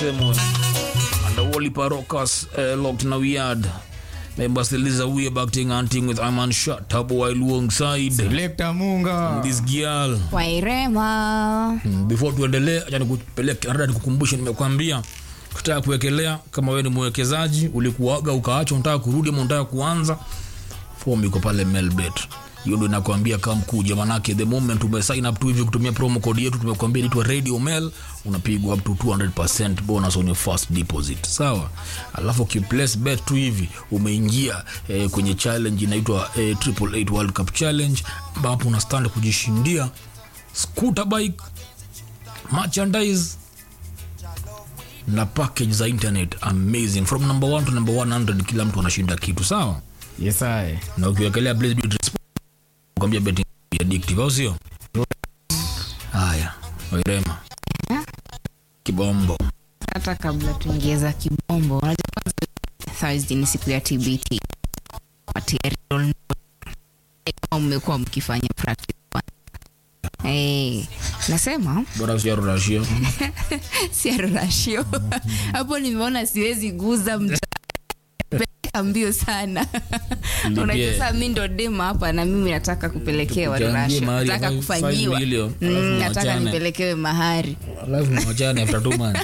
And the Wally Parokas locked in a weird. Members the Liza we acting hunting with Aman shut up while alongside Selector Munga. This girl. Wairema. Before tuendelee, acha nikupeleke rada nikukumbushe, nimekwambia ukitaka kuwekelea kama wewe ni mwekezaji ulikuaga ukaacha unataka kurudi ama unataka kuanza, form iko pale Melbet. Hiyo ndio nakwambia kama mkuja, manake the moment umesign up tu hivi kutumia promo code yetu tumekwambia inaitwa Radio Mel, unapigwa up to 200% bonus on your first deposit. Sawa? Alafu ukiplace bet tu hivi umeingia kwenye challenge inaitwa 888 World Cup Challenge, ambapo una stand kujishindia scooter bike, merchandise na package za internet amazing from number 1 to number 100. Kila mtu anashinda kitu. Sawa? Yes I. Na ukiwekelea Blaze Beat kwambia betting addictive au sio? Haya, Wairema. Kibombo. Hata kabla tuingieza kibombo, unajua Thursday ni siku ya TBT. Material kama mmekuwa mkifanya practice. Nasema bora sio ratio. si ratio. Hapo nimeona siwezi guza mbio sana. Unajua sasa mimi ndo dema hapa na mimi nataka kupelekewa ratio. Nataka kufanyiwa. Nataka nipelekewe mahari. Lazima wachane after 2 months.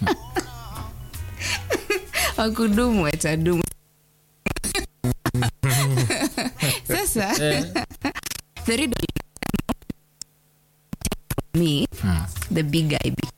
Wakudumu atadumu. Sasa the riddle me the big guy